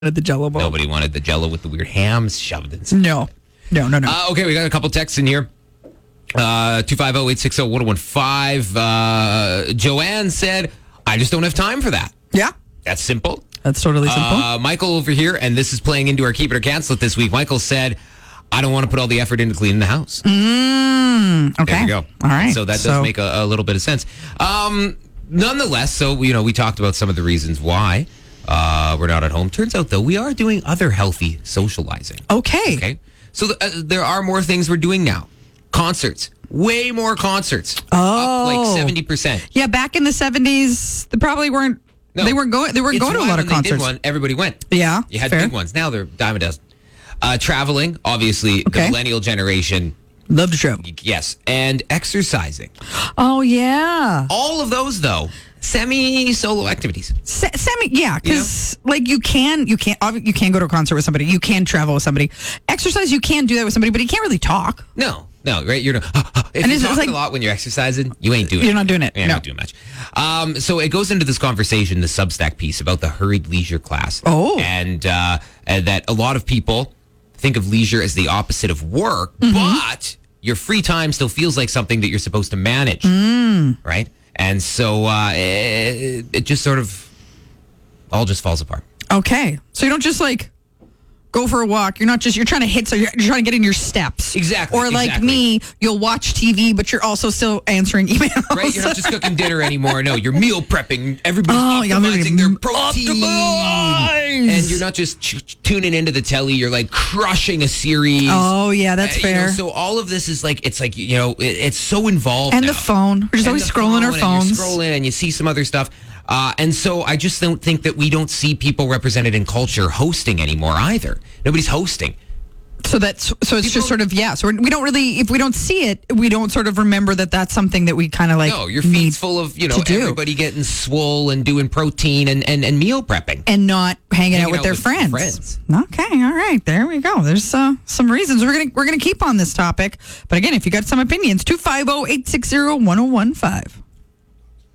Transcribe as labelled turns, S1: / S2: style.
S1: The Jell-O bowl.
S2: Nobody wanted the Jell-O with the weird hams shoved in.
S1: No.
S2: Okay, we got a couple texts in here. 250-860-1015. Joanne said, I just don't have time for that.
S1: Yeah.
S2: That's simple.
S1: That's totally simple.
S2: Michael over here, and this is playing into our Keep It or Cancel It this week. Michael said, I don't want to put all the effort into cleaning the house.
S1: Okay.
S2: There you go.
S1: All right.
S2: So that does make a little bit of sense. Nonetheless, so, we talked about some of the reasons why we're not at home. Turns out, though, we are doing other healthy socializing.
S1: Okay.
S2: So there are more things we're doing now. Concerts. Way more concerts.
S1: Oh.
S2: Up like 70%.
S1: Yeah, back in the 70s, they probably weren't.
S2: No.
S1: They weren't going to a lot of concerts.
S2: They did one, everybody went.
S1: Yeah.
S2: You had
S1: fair.
S2: big ones. Now they're dime a dozen. Traveling, obviously, the millennial generation.
S1: Love to travel.
S2: Yes. And exercising.
S1: Oh, yeah.
S2: All of those, though, semi-solo activities.
S1: Yeah, because you can go to a concert with somebody. You can travel with somebody. Exercise, you can do that with somebody, but you can't really talk.
S2: No, right? You're if you're talking a lot when you're exercising, you ain't doing it.
S1: You're not doing it.
S2: You're not doing much. So it goes into this conversation, the Substack piece about the hurried leisure class.
S1: Oh.
S2: And that a lot of people think of leisure as the opposite of work, but your free time still feels like something that you're supposed to manage, right? And so it just sort of all just falls apart.
S1: Okay. So you don't just go for a walk. You're trying to hit, so you're trying to get in your steps.
S2: Exactly.
S1: Or like me, you'll watch TV, but you're also still answering emails.
S2: Right? You're not just cooking dinner anymore. No, you're meal prepping. Everybody's optimizing their protein. And you're not just tuning into the telly. You're crushing a series.
S1: Oh, yeah, that's fair.
S2: So all of this is it's so involved
S1: And
S2: now.
S1: the phone. We're just always scrolling our phones.
S2: And you're scrolling and you see some other stuff. And so I just don't think that we don't see people represented in culture hosting anymore either. Nobody's hosting.
S1: So it's just sort of, So we don't really, if we don't see it, we don't sort of remember that that's something that we kind of
S2: No, your feed's full of, everybody getting swole and doing protein and meal prepping.
S1: And not hanging out with their friends. Okay, all right. There we go. There's some reasons. We're gonna keep on this topic. But again, if you got some opinions, 250-860-1015.